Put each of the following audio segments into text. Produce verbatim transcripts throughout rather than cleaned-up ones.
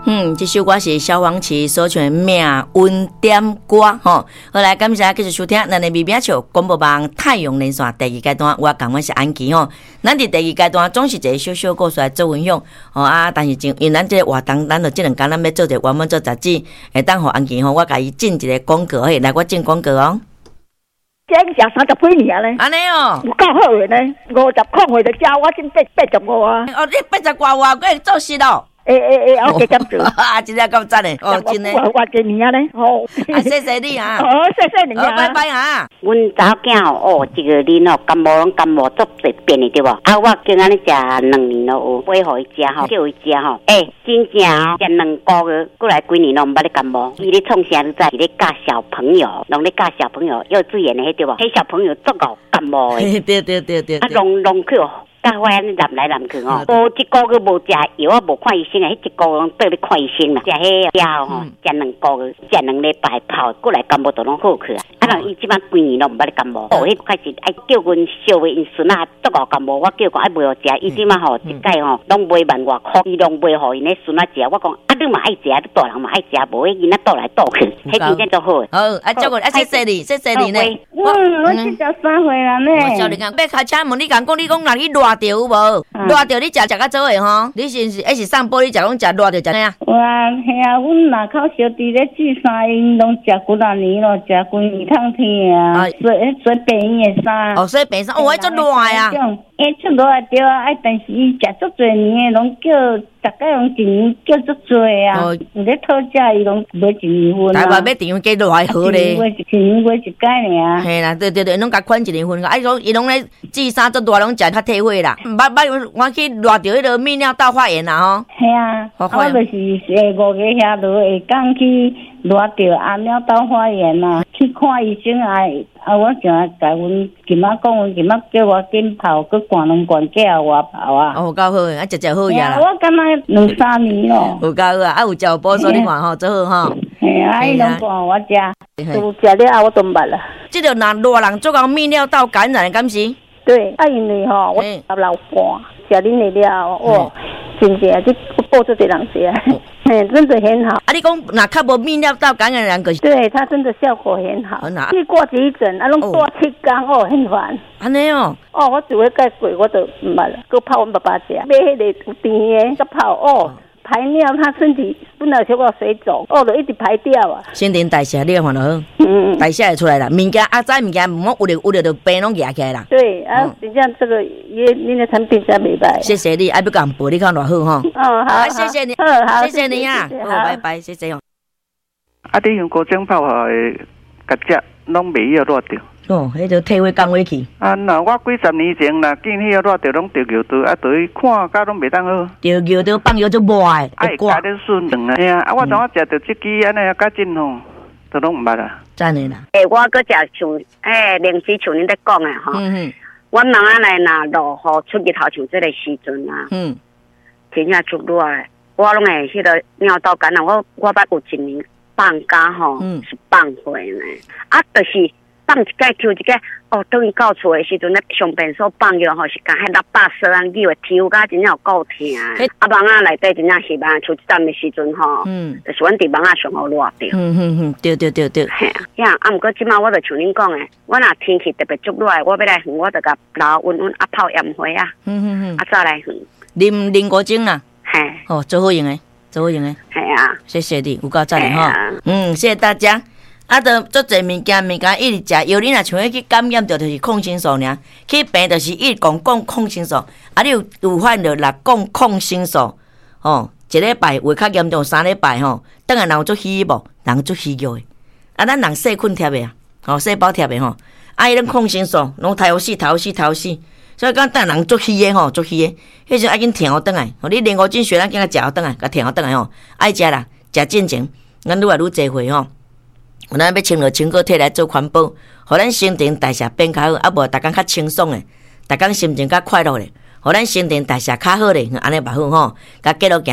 嗯，这首歌是萧煌奇所唱的《命运点歌》吼。好来，感谢继续收听咱的微微笑广播网太阳连线第二阶段，我讲我是安琪吼。咱伫第二阶段总是一个小小故事来做分享吼啊，但是因咱这活动，咱就这两天咱要做者原本做杂志，会当互安琪吼，我甲伊进一个广告，嘿，来我进广告哦。 这食三十几年咧， 安尼哦， 有够好诶呢，五十块回就加我进八八十五啊。 哦，你八十外外，佫会做事咯。 诶诶诶，我加减做。 啊，真正够赞诶！哦，真诶。 我我几年啊咧，哦。 啊，谢谢你啊。 哦，谢谢你啊。 拜拜啊。 阮查某囝哦，这个恁哦，感冒拢感冒足侪变的对无？啊，我今安尼食两年咯，有买互伊食吼，叫伊食吼。诶，真正哦，食两个月，过来几年拢毋捌咧感冒。伊咧创啥？你知？伊咧教小朋友，拢咧教小朋友幼稚园的迄对无？迄小朋友足够感冒诶。 对对对对。 啊，拢拢去哦。甲我安尼南来南去吼，无一个月无食药，我无看医生啊，迄一个月倒咧看医生啦。食迄药吼，食两个月，食两礼拜泡过来感冒都拢好去啊。啊，人伊即摆几年拢毋捌咧感冒，哦，迄开始爱叫阮小妹因孙仔足够感冒，我叫讲爱买互食，伊即摆吼一届吼拢买万外箍，伊拢买互因咧孙仔食。我讲啊，你嘛爱食，你大人嘛爱食，无迄囡仔倒来倒去，迄真正足好。 好，啊，照顾啊，谢谢你，谢谢你呢。 我我七十三岁啦呢。 我少年讲，要开车门，你讲讲，你讲哪里热着有无？热着你食食较早诶吼，你是是还是送玻璃食，拢食热着食咩啊？ 哇，系啊，阮若口小弟咧煮三因，拢食几啊年咯，食几年通天啊，所以所以病诶衫。 哦，所以病衫，哦，迄足热啊。 诶，出热对啊，哎，但是伊食足侪年诶，拢叫大概拢一年叫足侪啊。哦，有咧讨价伊拢买一年份。台湾买订婚计偌好咧？ 一年买一届尔。 嘿啦，对对对，拢甲款一年份，啊，伊拢伊拢咧煮衫足热，拢食较体会啦。捌捌我去热着迄个泌尿道发炎啦吼。 系啊，我就是诶五个遐落会讲去热着啊尿道发炎啦，去看医生啊。啊，我想啊，甲阮今仔讲，阮今仔叫我紧泡，佮灌两罐叫我泡啊。 哦，够好诶，啊，食食好呀啦。 我感觉两三年咯。 有够好啊，啊有食有补所，你看吼，真好吼。 嘿啊，伊拢灌我食，都食了后我都捌啦。 即个若热人做到泌尿道感染，敢是？ 对，啊，因为吼，我十六半，食恁的了，哦，真正这报出侪人食。嘿，真的很好。 啊，你讲那较无泌尿道感染人个是？ 对，它真的效果很好。很好。去挂急诊，啊，拢挂七天哦，很烦。 安尼哦。 哦，我只会盖过，我都唔捌啦。佮泡阮爸爸食，买迄个有甜的，佮泡哦。排尿，他身体本来小可水肿，哦，就一直排掉啊。新陈代谢你看就好，嗯，代谢会出来啦。物件啊，早物件唔好有着有着就病拢压起来啦。对啊，真正这个也恁的产品真袂歹。谢谢你，爱要讲报你看偌好吼。哦，好，谢谢你，好，好，谢谢你啊，好，拜拜，谢谢哦。啊，你用高精泡下的甲只拢袂晓热着。哦，迄就体会降回去。啊，那我几十年前啦，见迄个热着拢着尿道，啊，着去看，甲拢袂当好。着尿道放药就无爱，爱加点顺两啊。嘿啊，啊，我怎啊食着即支安尼啊，较真吼，都拢毋捌啦。真诶啦。诶，我搁食像诶，灵芝像恁咧讲诶吼。嗯嗯。阮mam仔来若落雨出日头像即个时阵啊。嗯。真正足热诶，我拢会迄个尿道感染，我我捌有一年放假吼，是放回呢，啊，就是。放一届抽一届，哦，等伊到厝的时阵咧，上便所放药吼，是甲迄六百四安几的抽甲真正有够疼。啊，网仔内底真正是网出一站的时阵吼，嗯，就是阮伫网仔上好热着。嗯嗯嗯，对对对对。嘿啊，呀，啊，毋过即摆我就像恁讲的，我若天气特别足热，我要来远，我就甲老温温啊泡盐花啊。嗯嗯嗯。啊，再来远。啉啉果精啊。嘿。哦，做好用的，做好用的。系啊。谢谢你，有够赞的吼。嗯，谢谢大家。啊，着足侪物件物件一直食，药你若像迄去感染着，就是抗生素尔；去病就是一直讲讲抗生素。啊，你有有犯着六讲抗生素，吼，一礼拜话较严重三礼拜吼，等下人有足虚无，人足虚弱诶。啊，咱人细菌贴诶啊，吼细胞贴诶吼，啊，伊拢抗生素，拢头死头死头死，所以讲等人足虚诶吼，足虚诶，迄阵爱紧停互倒来，吼，你连五斤血咱今仔食互倒来，甲停互倒来吼，爱食啦，食进前，咱愈来愈侪岁吼。咱要清落清果体来做环保，互咱新陈代谢变较好，啊无逐工较轻松诶，逐工心情较快乐咧，互咱新陈代谢较好咧，安尼嘛好吼。甲继续行，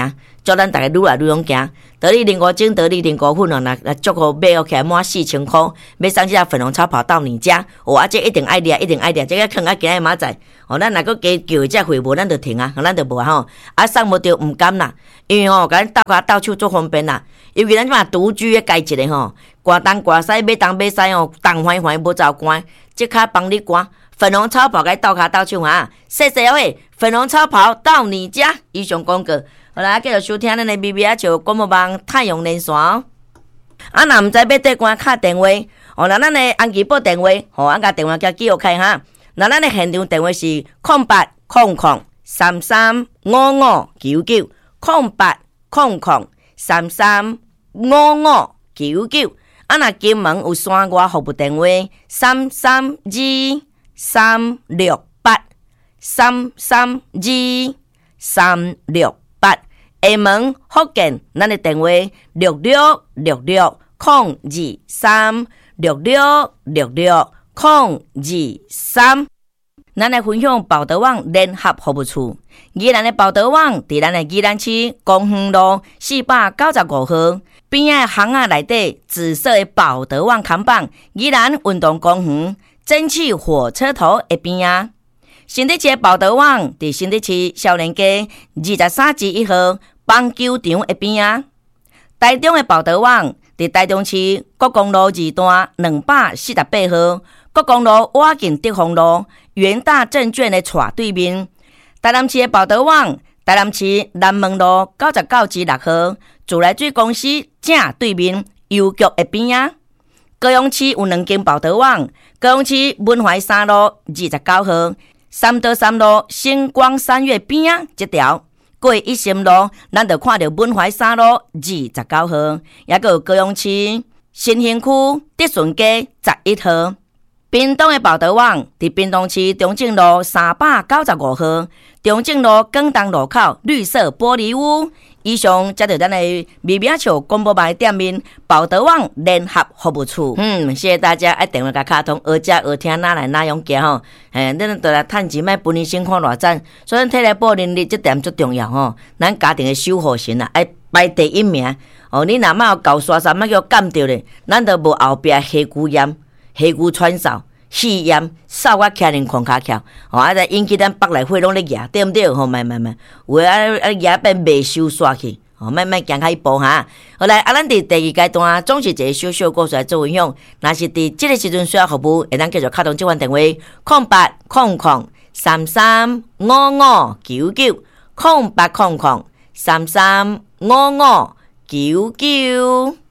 叫咱大家愈来愈勇行。得力林国精、得力林国粉哦，那那祝福买起来满四千块，买上这粉红超跑到你家，哦，啊这一定爱掠，一定爱掠，这个坑啊今日明仔载，哦，咱若个加叫这会无，咱就停啊，咱就无啊吼，啊送无着唔甘啦，因为吼，甲咱倒卡倒手做方便啦，尤其咱即马独居的家一个吼，刮东刮西，买东买西哦，东欢欢无走关，即刻帮你刮。粉红超跑该倒卡倒手啊！谢谢各位，粉红超跑到你家。以上广告，好啦，继续收听咱的 B B 就广播网太阳连线。啊，若毋知要对关敲电话，哦，那咱的安吉报电话，吼，俺甲电话叫记录开哈。那咱的现场电话是空八空空三三五五九九，空八空空三三五五九九。啊，若金门有山外服务电话三三二。三六八三三二三六八，厦门福建咱的电话六六六六空二三六六六六空二三。咱来分享报德网联合服务处，宜兰的报德网伫咱的宜兰市公园路四百九十五号边仔巷仔内底紫色的报德网看板，宜兰运动公园。蒸汽火车头一边啊，新德市报德网伫新德市少年街二十三至一号棒球场一边啊。台中的报德网伫台中市国公路二段两百四十八号国公路瓦境德丰路元大证券的斜对面。台南市的报德网，台南市南门路九十九至六号自来水公司正对面邮局一边啊。高雄市有两间报德网，高雄市文怀三路二十九号，三德三路星光三月边啊这条，过一心路，咱就看到文怀三路二十九号，也个有高雄市新兴区德顺街十一号。屏东的报德网伫屏东市中正路三百九十五号，中正路广东路口绿色玻璃屋。以上接到咱的微微笑广播网店面报德网联合服务处。嗯，谢谢大家爱电话甲卡通，学食学听哪来哪样行吼。诶，咱都来趁钱买本年先看偌赞，所以体力保能力这点最重要吼。咱家庭的守护神啊，爱排第一名。哦，你若莫搞刷啥，莫叫干着咧，咱都无后壁黑骨炎、黑骨喘嗽。气炎，扫我徛人狂骹翘，吼啊！再引起咱北内血拢咧压，对毋对？吼，慢慢慢，有啊啊压变未收煞去，吼，慢慢行开一步哈。好来，啊，咱伫第二阶段总是一个小小故事来做分享。若是伫即个时阵需要服务，会当继续敲通这款电话：空八空空三三五五九九，空八空空三三五五九九。